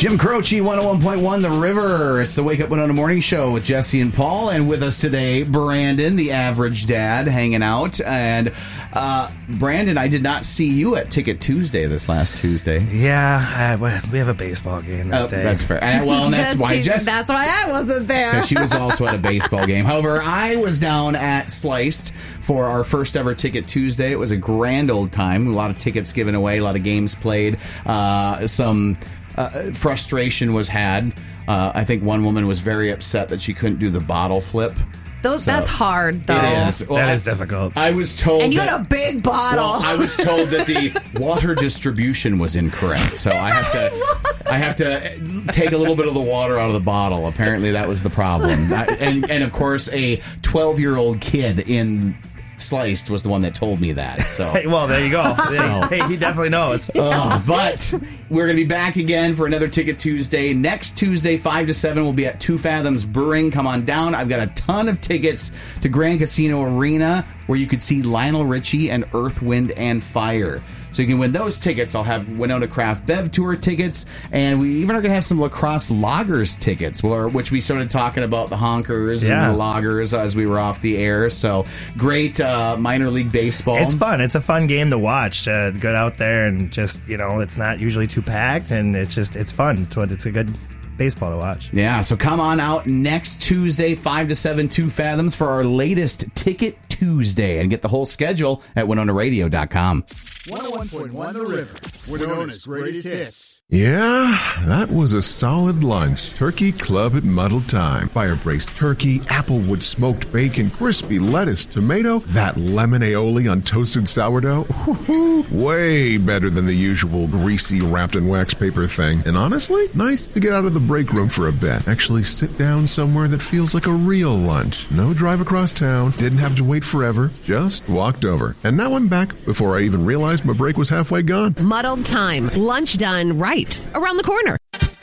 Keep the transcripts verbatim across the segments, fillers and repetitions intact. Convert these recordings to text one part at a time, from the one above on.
Jim Croce, one oh one point one The River. It's the Wake Up Winona Morning Show with Jesse and Paul. And with us today, Brandon, the average dad, hanging out. And uh, Brandon, I did not see you at Ticket Tuesday this last Tuesday. Yeah, uh, we have a baseball game that oh, day. That's fair. And, well, and that's why Jess. That's why I wasn't there. She was also at a baseball game. However, I was down at Sliced for our first ever Ticket Tuesday. It was a grand old time. A lot of tickets given away, a lot of games played, uh, some... Uh, frustration was had. Uh, I think one woman was very upset that she couldn't do the bottle flip. Those, So, that's hard, though. It is. Well, that I- is difficult. I was told And you that, had a big bottle. Well, I was told that the water distribution was incorrect, so I have to, I have to take a little bit of the water out of the bottle. Apparently, that was the problem. I, and and of course, a twelve-year-old kid in Sliced was the one that told me that. So. Hey, well, there you go. So- hey, he definitely knows. Oh, but we're going to be back again for another Ticket Tuesday. Next Tuesday, five to seven, we'll be at Two Fathoms Brewing. Come on down. I've got a ton of tickets to Grand Casino Arena where you could see Lionel Richie and Earth, Wind, and Fire. So you can win those tickets. I'll have Winona Craft Bev Tour tickets, and we even are going to have some lacrosse loggers tickets, which we started talking about the honkers Yeah. and the loggers as we were off the air. So great uh, minor league baseball. It's fun. It's a fun game to watch. Uh, get out there and just, you know, it's not usually too packed, and it's just, it's fun. It's, what- it's a good baseball to watch. Yeah, so come on out next Tuesday, five to seven, Two Fathoms for our latest Ticket Tuesday, and get the whole schedule at winona radio dot com. one oh one point one The River, Winona's greatest hits. Yeah, that was a solid lunch. Turkey Club at Muddle Time. Fire-braised turkey, applewood smoked bacon, crispy lettuce, tomato, that lemon aioli on toasted sourdough. Woo-hoo. Way better than the usual greasy wrapped in wax paper thing. And honestly, nice to get out of the break room for a bit. Actually sit down somewhere that feels like a real lunch. No drive across town, didn't have to wait forever, just walked over. And now I'm back before I even realized my break was halfway gone. Muddled Time. Lunch done right around the corner.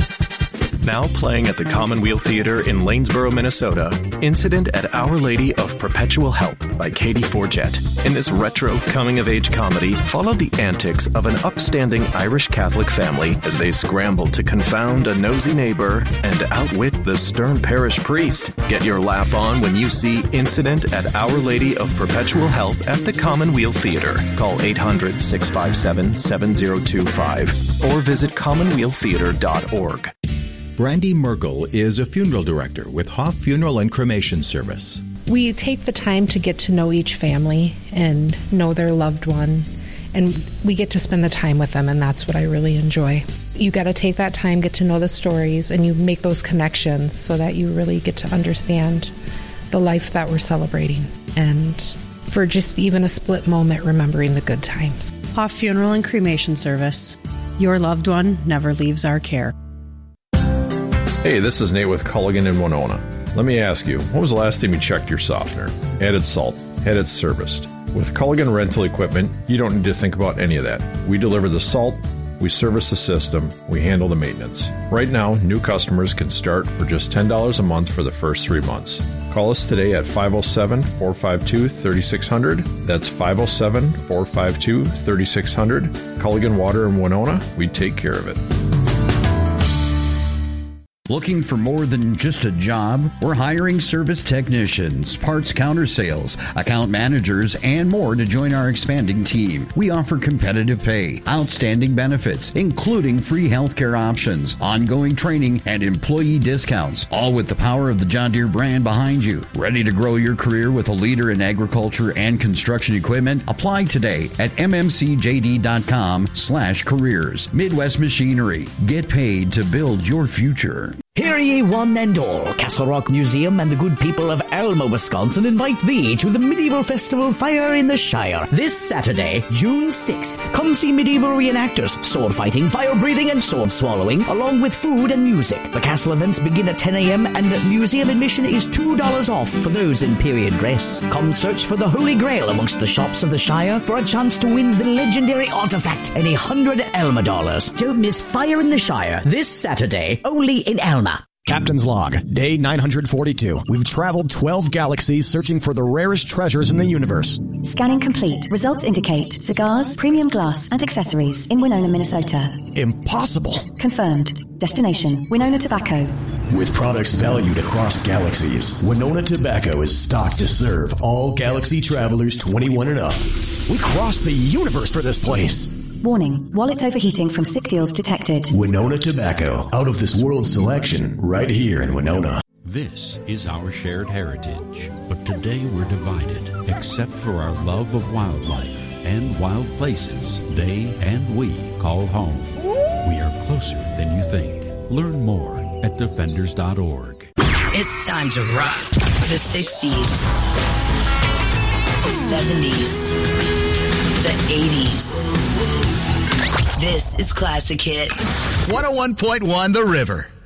Now playing at the Commonweal Theater in Lanesboro, Minnesota, Incident at Our Lady of Perpetual Help by Katie Forget. In this retro coming-of-age comedy, follow the antics of an upstanding Irish Catholic family as they scramble to confound a nosy neighbor and outwit the stern parish priest. Get your laugh on when you see Incident at Our Lady of Perpetual Help at the Commonweal Theater. Call eight hundred, six five seven, seven zero two five or visit commonweal theater dot org. Brandy Merkel is a funeral director with Hoff Funeral and Cremation Service. We take the time to get to know each family and know their loved one, and we get to spend the time with them, and that's what I really enjoy. You got to take that time, get to know the stories, and you make those connections so that you really get to understand the life that we're celebrating, and for just even a split moment, remembering the good times. Hoff Funeral and Cremation Service. Your loved one never leaves our care. Hey, this is Nate with Culligan in Winona. Let me ask you, when was the last time you checked your softener? Added salt? Had it serviced? With Culligan Rental Equipment, you don't need to think about any of that. We deliver the salt, we service the system, we handle the maintenance. Right now, new customers can start for just ten dollars a month for the first three months. Call us today at five oh seven, four five two, three six zero zero. That's five oh seven, four five two, three six zero zero. Culligan Water in Winona, we take care of it. Looking for more than just a job? We're hiring service technicians, parts counter sales, account managers, and more to join our expanding team. We offer competitive pay, outstanding benefits, including free healthcare options, ongoing training, and employee discounts, all with the power of the John Deere brand behind you. Ready to grow your career with a leader in agriculture and construction equipment? Apply today at m m c j d dot com slash careers. Midwest Machinery. Get paid to build your future. Hear ye one and all, Castle Rock Museum and the good people of Alma, Wisconsin invite thee to the Medieval Festival Fire in the Shire this Saturday, June sixth. Come see medieval reenactors, sword fighting, fire breathing, and sword swallowing, along with food and music. The castle events begin at ten a.m. and museum admission is two dollars off for those in period dress. Come search for the Holy Grail amongst the shops of the Shire for a chance to win the legendary artifact and a hundred Alma dollars. Don't miss Fire in the Shire this Saturday, only in Alma. Captain's Log, day nine hundred forty-two. We've traveled twelve galaxies searching for the rarest treasures in the universe. Scanning complete. Results indicate cigars, premium glass, and accessories in Winona, Minnesota. Impossible. Confirmed. Destination, Winona Tobacco. With products valued across galaxies, Winona Tobacco is stocked to serve all galaxy travelers twenty-one and up. We crossed the universe for this place. Warning, wallet overheating from sick deals detected. Winona Tobacco, out of this world selection, right here in Winona. This is our shared heritage, but today we're divided, except for our love of wildlife and wild places they and we call home. We are closer than you think. Learn more at defenders dot org. It's time to rock the sixties, the seventies, the eighties. This is Classic Hits. one oh one point one The River.